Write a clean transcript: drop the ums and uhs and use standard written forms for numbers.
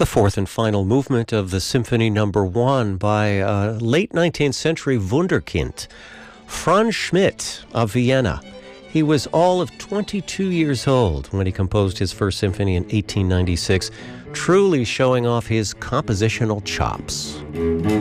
The fourth and final movement of the Symphony No. 1 by a late 19th century wunderkind, Franz Schmidt of Vienna. He was all of 22 years old when he composed his first symphony in 1896, truly showing off his compositional chops.